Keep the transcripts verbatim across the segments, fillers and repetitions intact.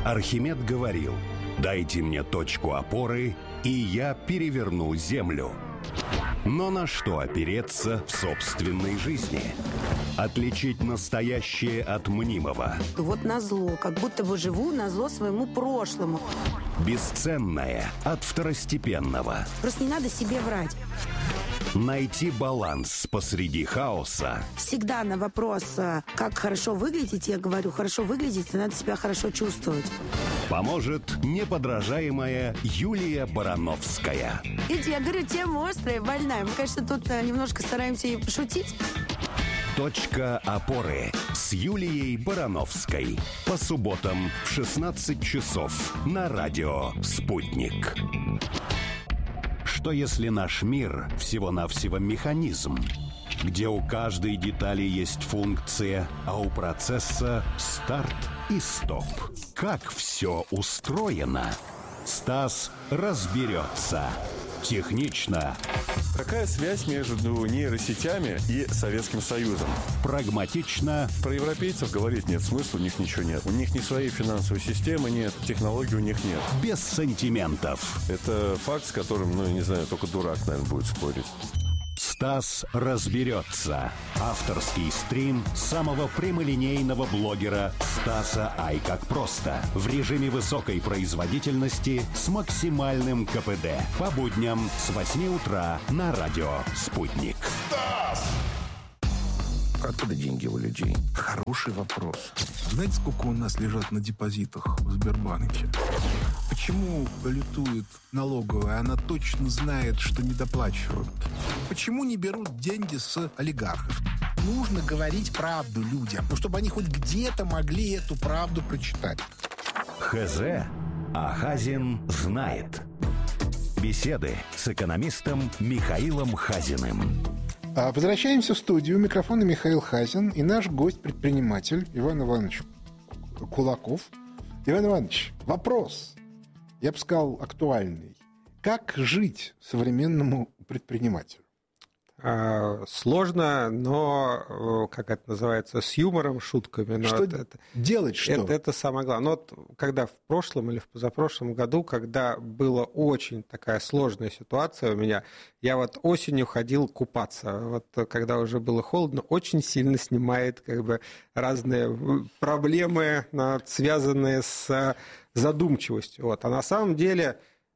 Архимед говорил: «Дайте мне точку опоры, и я переверну землю». Но на что опереться в собственной жизни? Отличить настоящее от мнимого. Вот назло, как будто бы живу назло своему прошлому. Бесценное от второстепенного. Просто не надо себе врать. Найти баланс посреди хаоса. Всегда на вопрос, как хорошо выглядеть, я говорю, хорошо выглядеть, надо себя хорошо чувствовать. Поможет неподражаемая Юлия Барановская. Видите, я говорю, тема острая, больная. Мы, конечно, тут немножко стараемся и пошутить. Точка опоры с Юлией Барановской. По субботам в шестнадцать часов на радио «Спутник». Что если наш мир всего-навсего механизм, где у каждой детали есть функция, а у процесса старт и стоп? Как все устроено? Стас разберется. Технично. Какая связь между нейросетями и Советским Союзом? Прагматично. Про европейцев говорить нет смысла, у них ничего нет. У них ни своей финансовой системы нет, технологий у них нет. Без сантиментов. Это факт, с которым, ну, я не знаю, только дурак, наверное, будет спорить. Стас разберется. Авторский стрим самого прямолинейного блогера Стаса Ай как просто. В режиме высокой производительности с максимальным ка пэ дэ. По будням с восьми утра на радио «Спутник». Стас! Откуда деньги у людей? Хороший вопрос. Знаете, сколько у нас лежат на депозитах в Сбербанке? Почему лютует налоговая? Она точно знает, что недоплачивают. Почему не берут деньги с олигархов? Нужно говорить правду людям, ну, чтобы они хоть где-то могли эту правду прочитать. Хз, а Хазин знает. Беседы с экономистом Михаилом Хазиным. Возвращаемся в студию. У микрофона Михаил Хазин и наш гость-предприниматель Иван Иванович Кулаков. Иван Иванович, вопрос, я бы сказал, актуальный. Как жить современному предпринимателю? Сложно, но, как это называется, с юмором, шутками. Но что это, делать что? Это, это самое главное. Но вот когда в прошлом или в позапрошлом году, когда была очень такая сложная ситуация у меня, я вот осенью ходил купаться. Вот когда уже было холодно, очень сильно снимает как бы разные проблемы, связанные с задумчивостью. Вот. А на самом деле...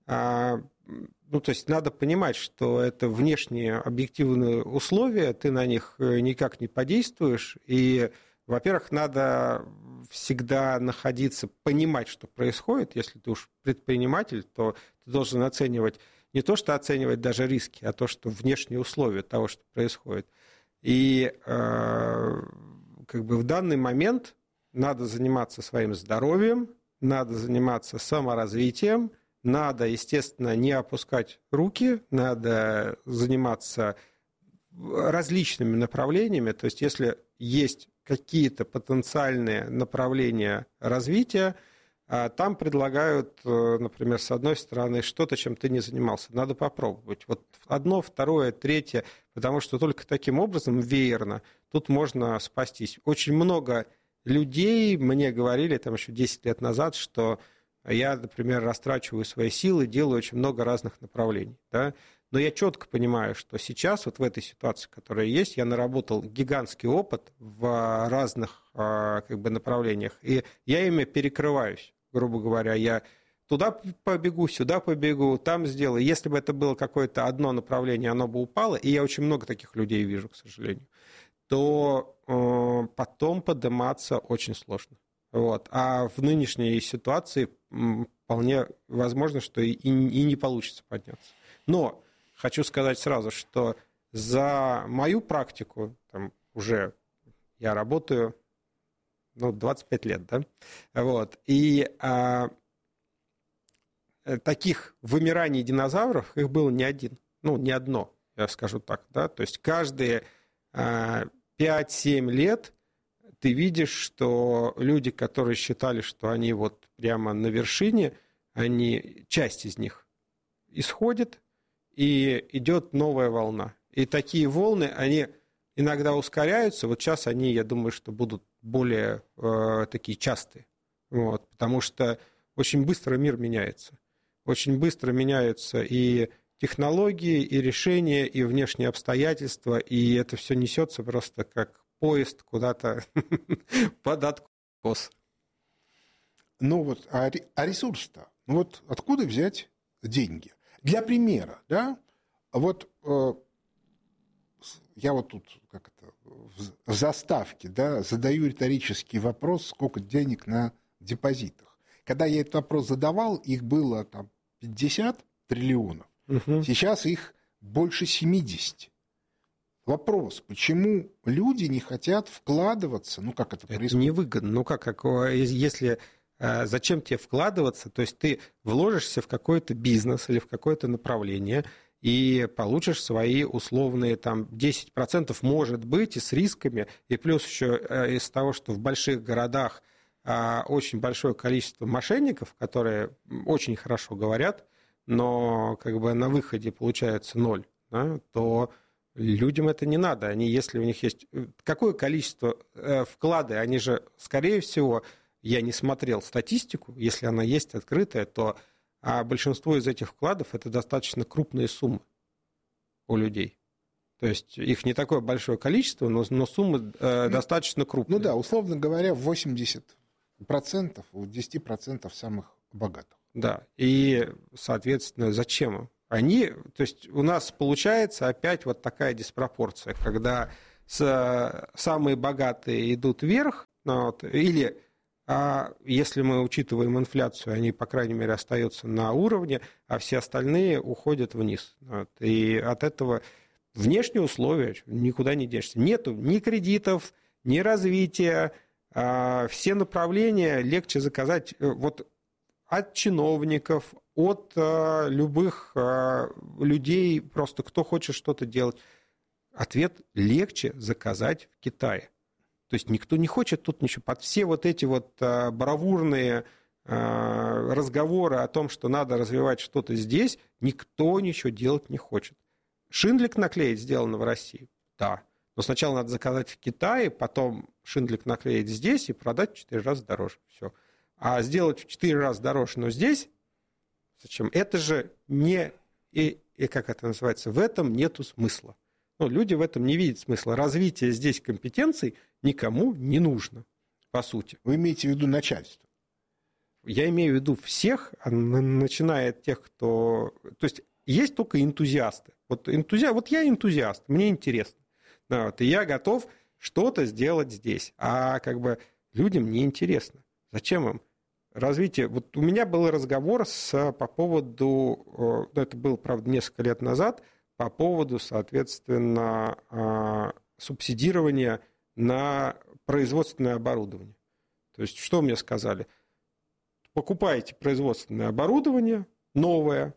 Ну, то есть надо понимать, что это внешние объективные условия, ты на них никак не подействуешь, и, во-первых, надо всегда находиться, понимать, что происходит. Если ты уж предприниматель, то ты должен оценивать не то, что оценивать даже риски, а то, что внешние условия того, что происходит. И э, как бы в данный момент надо заниматься своим здоровьем, надо заниматься саморазвитием, надо, естественно, не опускать руки, надо заниматься различными направлениями. То есть, если есть какие-то потенциальные направления развития, там предлагают, например, с одной стороны, что-то, чем ты не занимался. Надо попробовать. Вот одно, второе, третье, потому что только таким образом, веерно, тут можно спастись. Очень много людей мне говорили, там еще десять лет назад, что... Я, например, растрачиваю свои силы, делаю очень много разных направлений. Да? Но я четко понимаю, что сейчас, вот в этой ситуации, которая есть, я наработал гигантский опыт в разных как бы, направлениях, и я ими перекрываюсь, грубо говоря. Я туда побегу, сюда побегу, там сделаю. Если бы это было какое-то одно направление, оно бы упало, и я очень много таких людей вижу, к сожалению, то потом подниматься очень сложно. Вот. А в нынешней ситуации вполне возможно, что и, и не получится подняться. Но хочу сказать сразу, что за мою практику, там, уже я работаю ну, двадцать пять лет, да, вот, и а, таких вымираний динозавров, их было не один, ну, не одно, я скажу так, да, то есть каждые а, пять-семь лет ты видишь, что люди, которые считали, что они вот прямо на вершине, они, часть из них исходит, и идет новая волна. И такие волны, они иногда ускоряются. Вот сейчас они, я думаю, что будут более э, такие частые. Вот, потому что очень быстро мир меняется. Очень быстро меняются и технологии, и решения, и внешние обстоятельства, и это все несется просто как поезд куда-то под откос. Ну вот, а, а ресурс-то? Ну вот откуда взять деньги? Для примера, да, вот э, я вот тут как это, в, в заставке, да, задаю риторический вопрос, сколько денег на депозитах. Когда я этот вопрос задавал, их было там пятьдесят триллионов, угу. Сейчас их больше семьдесят. Вопрос, почему люди не хотят вкладываться, ну как это, это происходит? Невыгодно, ну как, как если... Зачем тебе вкладываться? То есть ты вложишься в какой-то бизнес или в какое-то направление и получишь свои условные там десять процентов, может быть, и с рисками, и плюс еще из того, что в больших городах очень большое количество мошенников, которые очень хорошо говорят, но как бы на выходе получается ноль, да, то людям это не надо. Они, если у них есть... Какое количество вклады, они же, скорее всего... Я не смотрел статистику, если она есть открытая, то а большинство из этих вкладов это достаточно крупные суммы у людей. То есть их не такое большое количество, но, но суммы э, достаточно крупные. Ну да, условно говоря, восемьдесят процентов у десять процентов самых богатых. Да, и, соответственно, зачем им? Они, то есть у нас получается опять вот такая диспропорция, когда с, самые богатые идут вверх, вот, или... А если мы учитываем инфляцию, они, по крайней мере, остаются на уровне, а все остальные уходят вниз. Вот. И от этого внешние условия никуда не денешься. Нету ни кредитов, ни развития. А все направления легче заказать вот от чиновников, от а, любых а, людей, просто кто хочет что-то делать. Ответ – легче заказать в Китае. То есть никто не хочет тут ничего. Под все вот эти вот а, бравурные а, разговоры о том, что надо развивать что-то здесь, никто ничего делать не хочет. Шиндлик наклеить сделано в России? Да. Но сначала надо заказать в Китае, потом шиндлик наклеить здесь и продать в четыре раза дороже. Все. А сделать в четыре раза дороже, но здесь? Зачем? Это же не... И, и как это называется? В этом нету смысла. Ну, люди в этом не видят смысла. Развитие здесь компетенций никому не нужно, по сути. Вы имеете в виду начальство? Я имею в виду всех, начиная от тех, кто... То есть есть только энтузиасты. Вот, энтузиа... вот я энтузиаст, мне интересно. Да, вот, и я готов что-то сделать здесь. А как бы людям не интересно. Зачем им? Развитие... Вот у меня был разговор с, по поводу... Ну, это было, правда, несколько лет назад, по поводу, соответственно, субсидирования на производственное оборудование. То есть, что мне сказали? Покупайте производственное оборудование новое,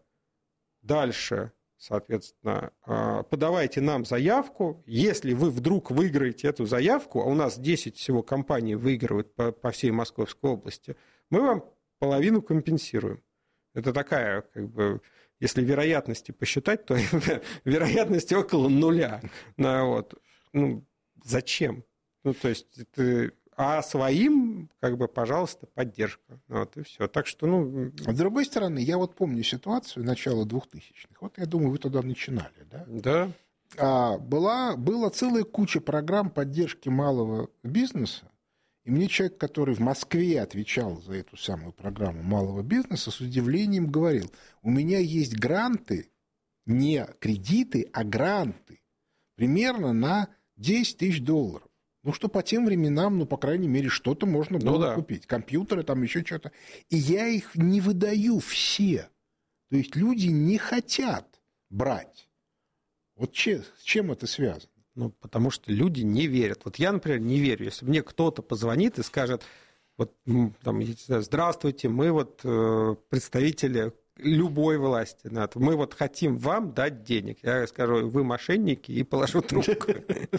дальше, соответственно, подавайте нам заявку. Если вы вдруг выиграете эту заявку, а у нас десять всего компаний выигрывают по, по всей Московской области, мы вам половину компенсируем. Это такая, как бы... Если вероятности посчитать, то вероятность около нуля. Ну, вот. Ну, зачем? Ну, то есть, это... а своим, как бы, пожалуйста, поддержка. Вот, и все. Так что, ну... А с другой стороны, я вот помню ситуацию начала двухтысячных. Вот, я думаю, вы тогда начинали, да? Да. А была, была целая куча программ поддержки малого бизнеса. И мне человек, который в Москве отвечал за эту самую программу малого бизнеса, с удивлением говорил, у меня есть гранты, не кредиты, а гранты, примерно на десять тысяч долларов. Ну, что по тем временам, ну, по крайней мере, что-то можно было ну, да. купить. Компьютеры, там еще что-то. И я их не выдаю все. То есть люди не хотят брать. Вот че, с чем это связано? Ну, потому что люди не верят. Вот я, например, не верю. Если мне кто-то позвонит и скажет, вот, там, здравствуйте, мы вот представители любой власти, мы вот хотим вам дать денег. Я скажу, вы мошенники, и положу трубку.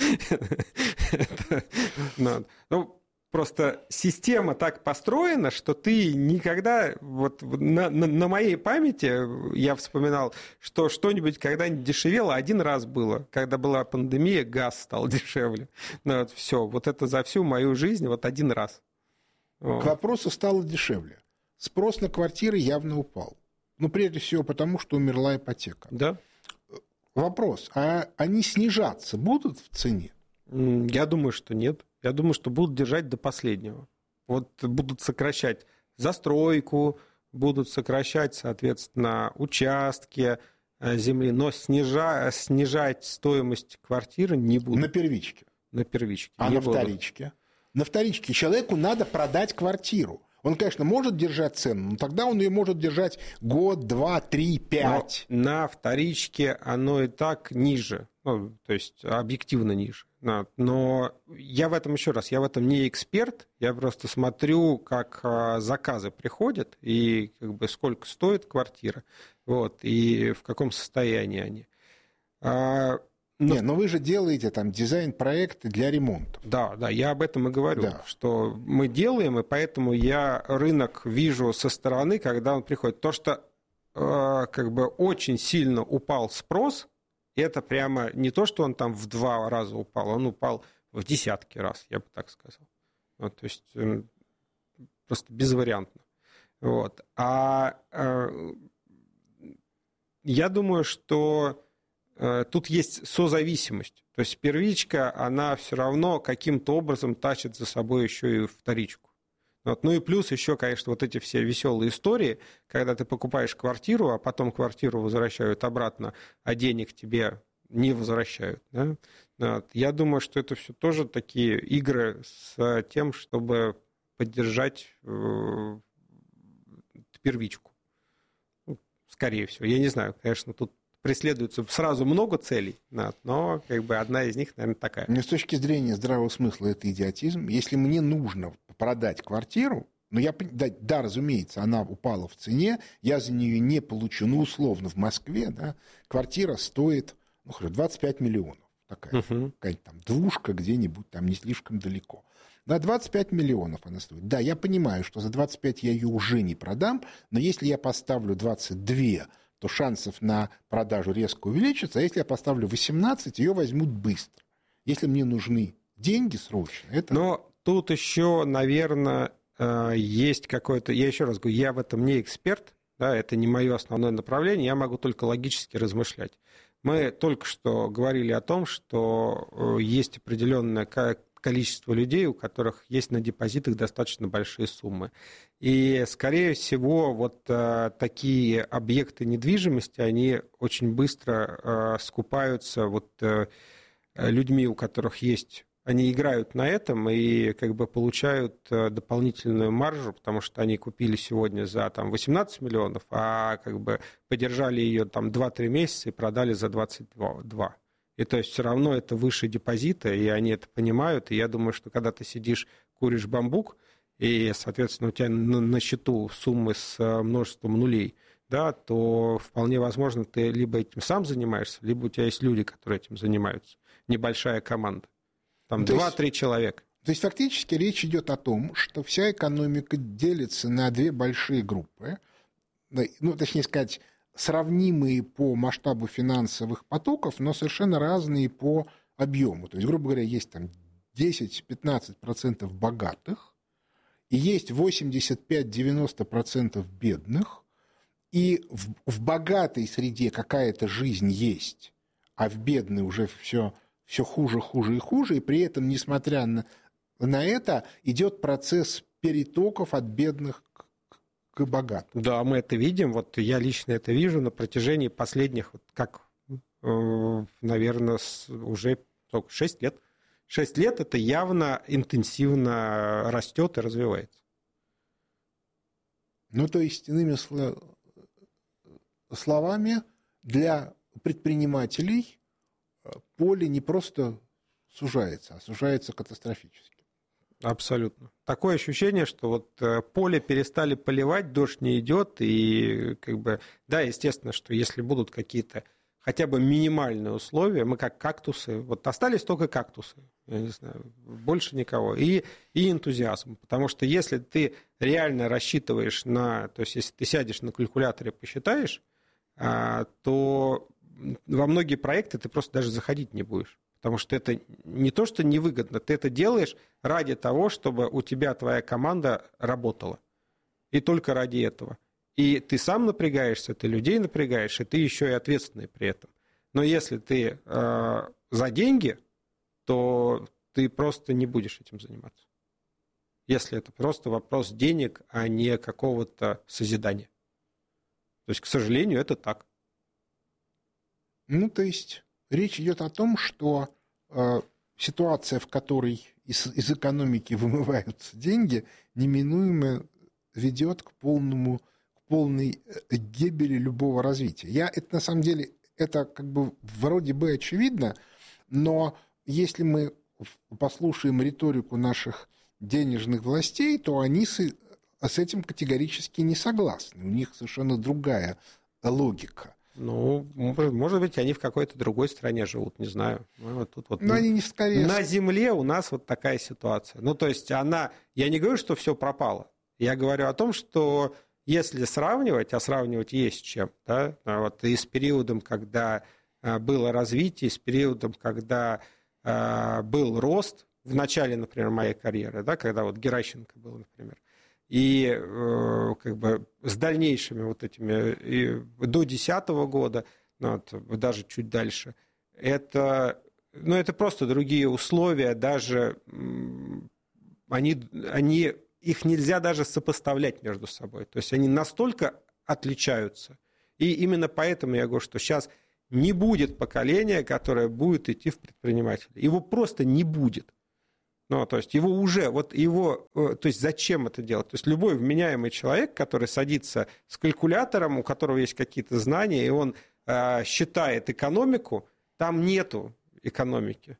Ну, просто система так построена, что ты никогда... Вот на, на, на моей памяти я вспоминал, что что-нибудь когда-нибудь дешевело один раз было. Когда была пандемия, газ стал дешевле. Ну, вот все. Вот это за всю мою жизнь вот один раз. К вопросу стало дешевле. Спрос на квартиры явно упал. Ну, прежде всего потому, что умерла ипотека. Да. Вопрос, а они снижаться будут в цене? Я думаю, что нет. Я думаю, что будут держать до последнего. Вот будут сокращать застройку, будут сокращать, соответственно, участки земли, но снижать, снижать стоимость квартиры не будут. На первичке? На первичке. А на будут. вторичке? На вторичке человеку надо продать квартиру. Он, конечно, может держать цену, но тогда он ее может держать год, два, три, пять. Но на вторичке оно и так ниже, ну, то есть объективно ниже. Но я в этом, еще раз, я в этом не эксперт, я просто смотрю, как заказы приходят и как бы сколько стоит квартира, вот, и в каком состоянии они. Но... Не, но вы же делаете там дизайн-проекты для ремонта. Да, да, я об этом и говорю, да. что мы делаем, и поэтому я рынок вижу со стороны, когда он приходит. То, что э, как бы очень сильно упал спрос, это прямо не то, что он там в два раза упал, он упал в десятки раз, я бы так сказал. Вот, то есть э, просто безвариантно. Вот. А э, я думаю, что тут есть созависимость. То есть первичка, она все равно каким-то образом тащит за собой еще и вторичку. Вот. Ну и плюс еще, конечно, вот эти все веселые истории, когда ты покупаешь квартиру, а потом квартиру возвращают обратно, а денег тебе не возвращают. Да? Вот. Я думаю, что это все тоже такие игры с тем, чтобы поддержать первичку. Ну, скорее всего. Я не знаю, конечно, тут преследуется сразу много целей, но как бы одна из них, наверное, такая. Но с точки зрения здравого смысла это идиотизм. Если мне нужно продать квартиру, ну, я, да, да, разумеется, она упала в цене, я за нее не получу, ну, условно, в Москве, да, квартира стоит, ну, хорошо, двадцать пять миллионов. Такая, uh-huh. какая-то там двушка где-нибудь там не слишком далеко. На двадцать пять миллионов она стоит. Да, я понимаю, что за двадцать пять я ее уже не продам, но если я поставлю двадцать два, то шансов на продажу резко увеличатся, а если я поставлю восемнадцать, ее возьмут быстро. Если мне нужны деньги срочно, это... Но тут еще, наверное, есть какое-то... Я еще раз говорю, я в этом не эксперт, да, это не мое основное направление, я могу только логически размышлять. Мы только что говорили о том, что есть определенное количество людей, у которых есть на депозитах достаточно большие суммы. И, скорее всего, вот а, такие объекты недвижимости, они очень быстро а, скупаются вот, а, людьми, у которых есть... Они играют на этом и как бы получают а, дополнительную маржу, потому что они купили сегодня за там, восемнадцать миллионов, а как бы подержали ее там два-три месяца и продали за двадцать два. И то есть все равно это выше депозита, и они это понимают. И я думаю, что когда ты сидишь, куришь бамбук, и, соответственно, у тебя на, на счету суммы с множеством нулей, да, то вполне возможно, ты либо этим сам занимаешься, либо у тебя есть люди, которые этим занимаются. Небольшая команда. Там два-три человека. То есть фактически речь идет о том, что вся экономика делится на две большие группы. Ну, точнее сказать, сравнимые по масштабу финансовых потоков, но совершенно разные по объему. То есть, грубо говоря, есть там десять-пятнадцать процентов богатых, и есть восемьдесят пять-девяносто процентов бедных, и в, в богатой среде какая-то жизнь есть, а в бедной уже все, все хуже, хуже и хуже, и при этом, несмотря на, на это, идет процесс перетоков от бедных к к богатым. Да, мы это видим. Вот я лично это вижу на протяжении последних, вот как, наверное, уже шесть лет. Шесть лет это явно интенсивно растет и развивается. Ну, то есть, иными словами, для предпринимателей поле не просто сужается, а сужается катастрофически. Абсолютно. Такое ощущение, что вот поле перестали поливать, дождь не идет, и как бы, да, естественно, что если будут какие-то хотя бы минимальные условия, мы как кактусы, вот остались только кактусы, я не знаю, больше никого, и, и энтузиазм, потому что если ты реально рассчитываешь на, то есть если ты сядешь на калькуляторе, посчитаешь, то во многие проекты ты просто даже заходить не будешь. Потому что это не то, что невыгодно, ты это делаешь ради того, чтобы у тебя твоя команда работала. И только ради этого. И ты сам напрягаешься, ты людей напрягаешь, и ты еще и ответственный при этом. Но если ты э, за деньги, то ты просто не будешь этим заниматься. Если это просто вопрос денег, а не какого-то созидания. То есть, к сожалению, это так. Ну, то есть речь идет о том, что э, ситуация, в которой из, из экономики вымываются деньги, неминуемо ведет к полному, к полной гибели любого развития. Я, это на самом деле, это как бы вроде бы очевидно, но если мы послушаем риторику наших денежных властей, то они с, с этим категорически не согласны. У них совершенно другая логика. Ну, может быть, они в какой-то другой стране живут, не знаю. Вот тут вот Но они не скорее... На Земле у нас вот такая ситуация. Ну, то есть она... Я не говорю, что все пропало. Я говорю о том, что если сравнивать, а сравнивать есть с чем, да, вот и с периодом, когда было развитие, и с периодом, когда был рост, в начале, например, моей карьеры, да, когда вот Геращенко был, например, и э, как бы с дальнейшими вот этими, и до десятого года, ну, вот, даже чуть дальше, это, ну, это просто другие условия, даже они, они, их нельзя даже сопоставлять между собой, то есть они настолько отличаются, и именно поэтому я говорю, что сейчас не будет поколения, которое будет идти в предпринимателя, его просто не будет. Ну, то есть его уже, вот его, то есть зачем это делать? То есть любой вменяемый человек, который садится с калькулятором, у которого есть какие-то знания, и он э, считает экономику, там нету экономики.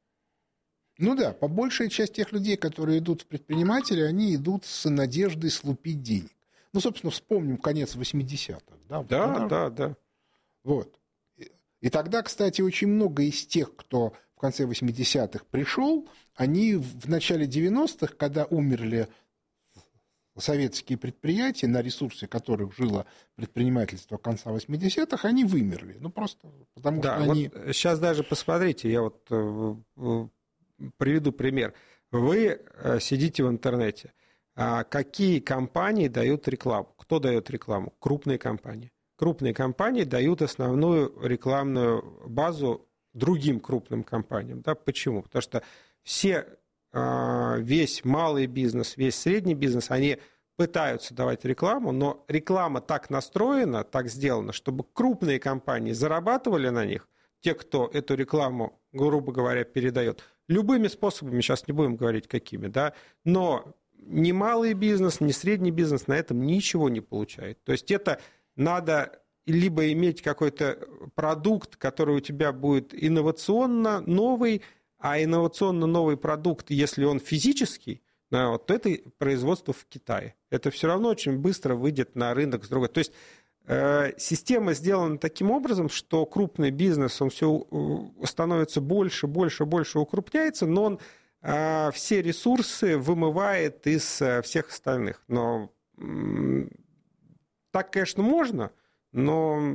Ну да, по большей части тех людей, которые идут в предприниматели, они идут с надеждой слупить денег. Ну, собственно, вспомним конец восьмидесятых. Да, да, да, да, да. Вот. И тогда, кстати, очень много из тех, кто в конце восьмидесятых пришел, они в начале девяностых, когда умерли советские предприятия, на ресурсе которых жило предпринимательство конца восьмидесятых, они вымерли. Ну, просто потому да, что они... Вот сейчас даже посмотрите, я вот приведу пример. Вы сидите в интернете. Какие компании дают рекламу? Кто дает рекламу? Крупные компании. Крупные компании дают основную рекламную базу другим крупным компаниям. Да? Почему? Потому что все, весь малый бизнес, весь средний бизнес, они пытаются давать рекламу, но реклама так настроена, так сделана, чтобы крупные компании зарабатывали на них, те, кто эту рекламу, грубо говоря, передает, любыми способами, сейчас не будем говорить какими, да, но ни малый бизнес, ни средний бизнес на этом ничего не получает. То есть это надо либо иметь какой-то продукт, который у тебя будет инновационно новый, а инновационно новый продукт, если он физический, вот, то это производство в Китае. Это все равно очень быстро выйдет на рынок с другой. То есть э, система сделана таким образом, что крупный бизнес, он все становится больше, больше, больше укрупняется, но он э, все ресурсы вымывает из э, всех остальных. Но э, так, конечно, можно, но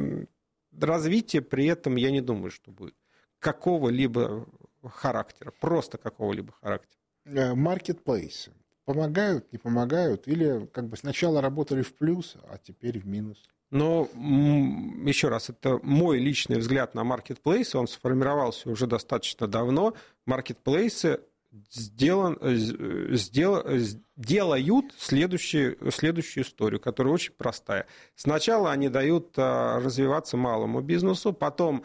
развитие при этом, я не думаю, что будет какого-либо характера, просто какого-либо характера. Маркетплейсы помогают, не помогают? Или как бы сначала работали в плюс, а теперь в минус? Ну, еще раз, это мой личный взгляд на маркетплейсы, он сформировался уже достаточно давно. Маркетплейсы сделан, сдел, делают следующую, следующую историю, которая очень простая. Сначала они дают развиваться малому бизнесу, потом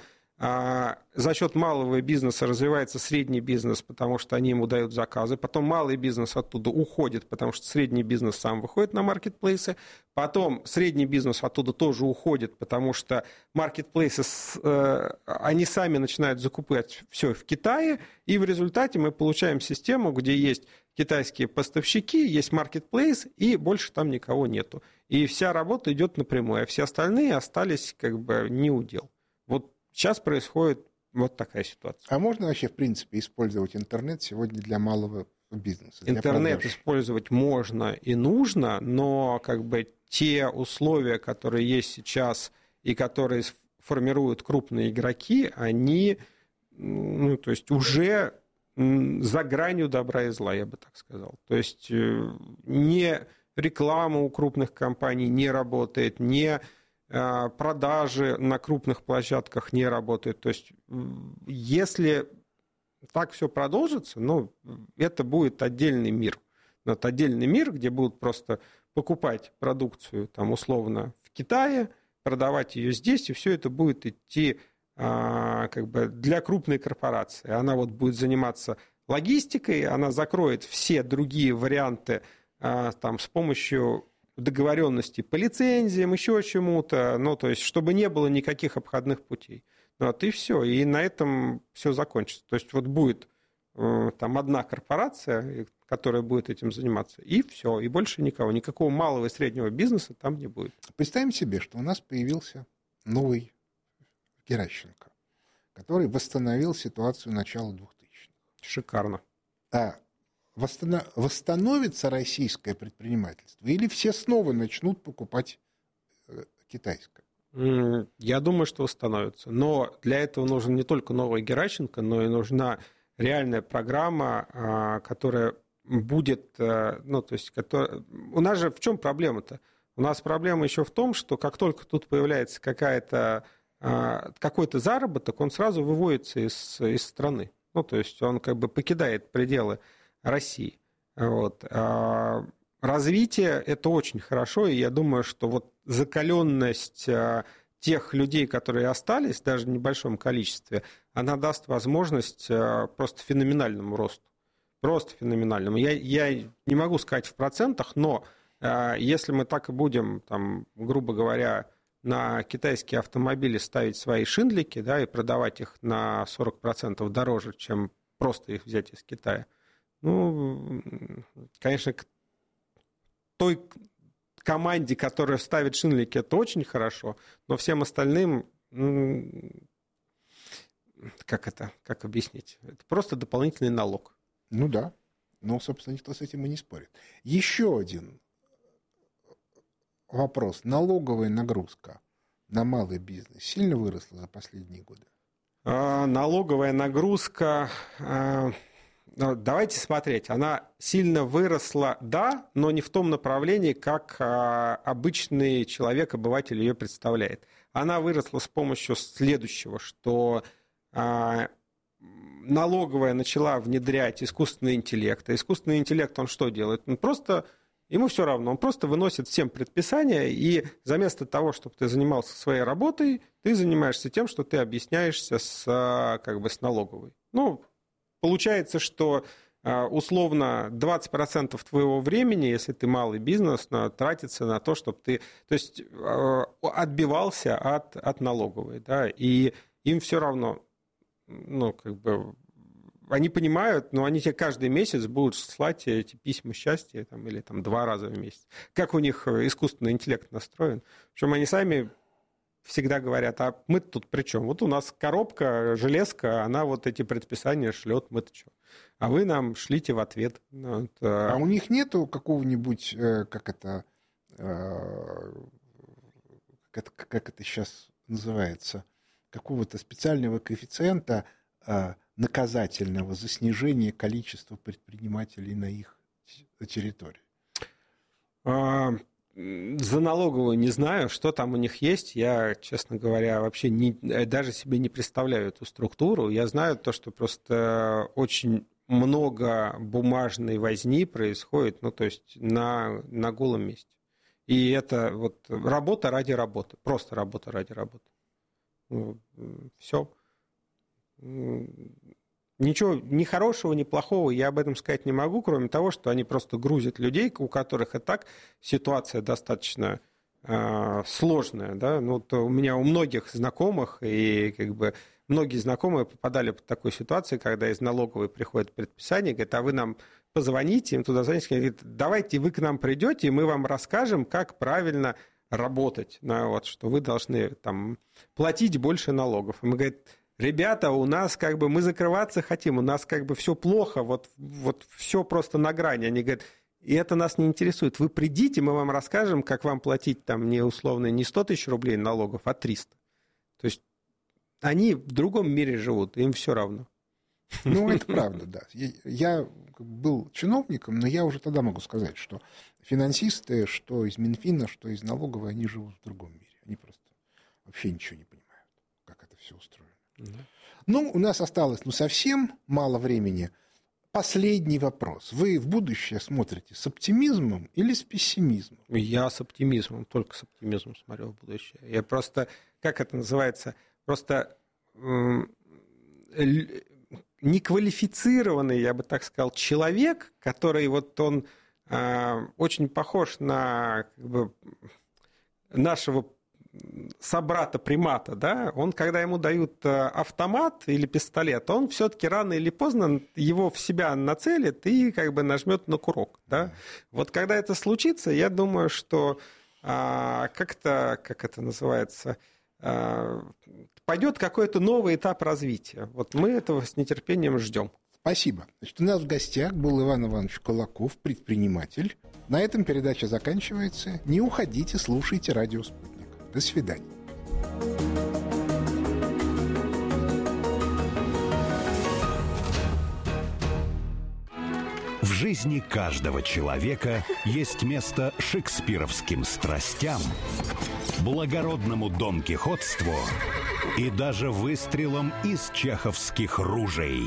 за счет малого бизнеса развивается средний бизнес, потому что они ему дают заказы. Потом малый бизнес оттуда уходит, потому что средний бизнес сам выходит на маркетплейсы. Потом средний бизнес оттуда тоже уходит, потому что маркетплейсы, они сами начинают закупать все в Китае. И в результате мы получаем систему, где есть китайские поставщики, есть маркетплейс, и больше там никого нету. И вся работа идет напрямую, а все остальные остались как бы неудел. Вот сейчас происходит вот такая ситуация. А можно вообще, в принципе, использовать интернет сегодня для малого бизнеса? Для интернет продаж? Использовать можно и нужно, но как бы те условия, которые есть сейчас и которые формируют крупные игроки, они ну, то есть уже за гранью добра и зла, я бы так сказал. То есть не реклама у крупных компаний не работает, не продажи на крупных площадках не работают. То есть если так все продолжится, ну, это будет отдельный мир. Это отдельный мир, где будут просто покупать продукцию, там, условно, в Китае, продавать ее здесь, и все это будет идти а, как бы для крупной корпорации. Она вот будет заниматься логистикой, она закроет все другие варианты а, там, с помощью договоренности по лицензиям, еще чему-то, ну, то есть, чтобы не было никаких обходных путей. Ну, вот и все, и на этом все закончится. То есть, вот будет э, там одна корпорация, которая будет этим заниматься, и все, и больше никого. Никакого малого и среднего бизнеса там не будет. Представим себе, что у нас появился новый Геращенко, который восстановил ситуацию начала двухтысячных. Шикарно. А восстанов... восстановится российское предпринимательство, или все снова начнут покупать э, китайское? Я думаю, что восстановится. Но для этого нужен не только новый Геращенко, но и нужна реальная программа, которая будет... Ну, то есть, которая... У нас же в чем проблема-то? У нас проблема еще в том, что как только тут появляется какая-то, какой-то заработок, он сразу выводится из, из страны. Ну, то есть он как бы покидает пределы России. Вот. Развитие – это очень хорошо, и я думаю, что вот закаленность тех людей, которые остались, даже в небольшом количестве, она даст возможность просто феноменальному росту. Просто феноменальному. Я, я не могу сказать в процентах, но если мы так и будем, там, грубо говоря, на китайские автомобили ставить свои шиндлики, да, и продавать их на сорок процентов дороже, чем просто их взять из Китая, ну, конечно, той команде, которая ставит шиндлики, это очень хорошо, но всем остальным, ну, как это, как объяснить? Это просто дополнительный налог. Ну да, но, собственно, никто с этим и не спорит. Еще один вопрос. Налоговая нагрузка на малый бизнес сильно выросла за последние годы? А, налоговая нагрузка... А... Давайте смотреть. Она сильно выросла, да, но не в том направлении, как а, обычный человек, обыватель ее представляет. Она выросла с помощью следующего, что а, налоговая начала внедрять искусственный интеллект. А искусственный интеллект, он что делает? Он просто, ему все равно, он просто выносит всем предписания, и заместо того, чтобы ты занимался своей работой, ты занимаешься тем, что ты объясняешься с, как бы, с налоговой. Ну, получается, что условно двадцать процентов твоего времени, если ты малый бизнес, тратится на то, чтобы ты, то есть, отбивался от, от налоговой, да, и им все равно, ну, как бы, они понимают, но они тебе каждый месяц будут слать эти письма счастья, там, или там два раза в месяц. Как у них искусственный интеллект настроен. Причем они сами всегда говорят, а мы тут при чем? Вот у нас коробка, железка, она вот эти предписания шлет, мы-то что? А вы нам шлите в ответ. Вот. А у них нету какого-нибудь, как это, как это, как это сейчас называется, какого-то специального коэффициента наказательного за снижение количества предпринимателей на их территории? За налоговую не знаю, что там у них есть. Я, честно говоря, вообще не, даже себе не представляю эту структуру. Я знаю то, что просто очень много бумажной возни происходит, ну, то есть на, на голом месте. И это вот работа ради работы, просто работа ради работы. Ну, все. Ничего ни хорошего, ни плохого я об этом сказать не могу, кроме того, что они просто грузят людей, у которых и так ситуация достаточно э, сложная. Да? Ну, то у меня у многих знакомых, и как бы многие знакомые попадали в такую ситуацию, когда из налоговой приходит предписание, говорят, а вы нам позвоните, им туда звоните, говорят, давайте вы к нам придете, и мы вам расскажем, как правильно работать, ну, вот, что вы должны там платить больше налогов. И мы говорим, ребята, у нас как бы мы закрываться хотим, у нас как бы все плохо, вот, вот все просто на грани. Они говорят, и это нас не интересует. Вы придите, мы вам расскажем, как вам платить там не условно не сто тысяч рублей налогов, а триста. То есть они в другом мире живут, им все равно. Ну, это правда, да. Я, я был чиновником, но я уже тогда могу сказать, что финансисты, что из Минфина, что из налоговой, они живут в другом мире. Они просто вообще ничего не понимают, как это все устроено. Да. Ну, у нас осталось ну, совсем мало времени. Последний вопрос. Вы в будущее смотрите с оптимизмом или с пессимизмом? Я с оптимизмом, только с оптимизмом смотрю в будущее. Я просто, как это называется, просто э, неквалифицированный, я бы так сказал, человек, который вот он э, очень похож на как бы, нашего собрата-примата, да, он, когда ему дают автомат или пистолет, он все-таки рано или поздно его в себя нацелит и как бы нажмет на курок, да. Вот когда это случится, я думаю, что а, как-то, как это называется, а, пойдет какой-то новый этап развития. Вот мы этого с нетерпением ждем. Спасибо. Значит, у нас в гостях был Иван Иванович Кулаков, предприниматель. На этом передача заканчивается. Не уходите, слушайте «Радио Спутник». До свидания. В жизни каждого человека есть место шекспировским страстям, благородному донкихотству и даже выстрелам из чеховских ружей.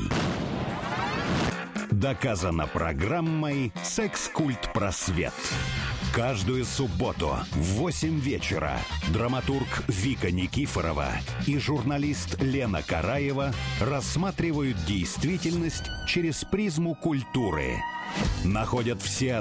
Доказано программой «Секс-культ просвет». Каждую субботу в восемь вечера драматург Вика Никифорова и журналист Лена Караева рассматривают действительность через призму культуры. Находят все